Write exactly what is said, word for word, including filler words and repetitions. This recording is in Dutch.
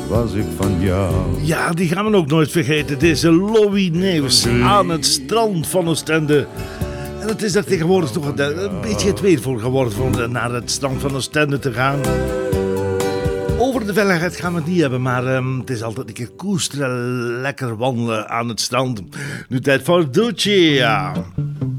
was ik van jou. Ja, die gaan we ook nooit vergeten. Deze Louis Neefs aan het strand van Oostende. En het is daar tegenwoordig toch een, een beetje het weer voor geworden om naar het strand van Oostende te gaan. Over de veiligheid gaan we het niet hebben, maar um, het is altijd een keer koesteren, lekker wandelen aan het strand. Nu tijd voor Duccia.